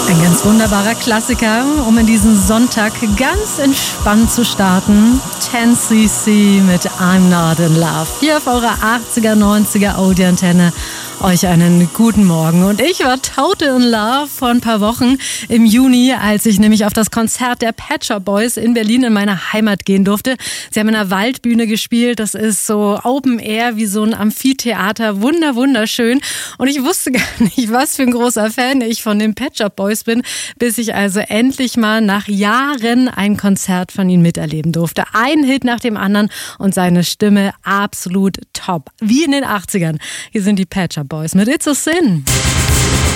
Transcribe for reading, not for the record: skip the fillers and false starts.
Ein ganz wunderbarer Klassiker, um in diesen Sonntag ganz entspannt zu starten. 10cc mit I'm Not in Love. Hier auf eurer 80er, 90er Audi-Antenne. Euch einen guten Morgen. Und ich war total in love vor ein paar Wochen im Juni, als ich nämlich auf das Konzert der Pet Shop Boys in Berlin in meiner Heimat gehen durfte. Sie haben in einer Waldbühne gespielt. Das ist so Open Air, wie so ein Amphitheater. Wunderschön. Und ich wusste gar nicht, was für ein großer Fan ich von den Pet Shop Boys bin, bis ich also endlich mal nach Jahren ein Konzert von ihnen miterleben durfte. Ein Hit nach dem anderen und seine Stimme absolut top. Wie in den 80ern. Hier sind die Pet Shop Boys mit It's a Sin.